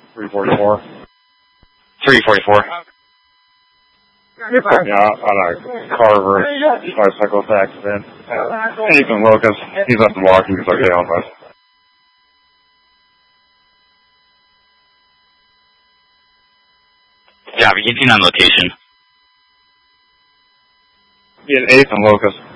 344. 344. Yeah, on a Carver bicycle accident. Ethan Lucas, he's up to walk, he's okay on that. Yeah, 18 on location. Yeah, Ethan Lucas.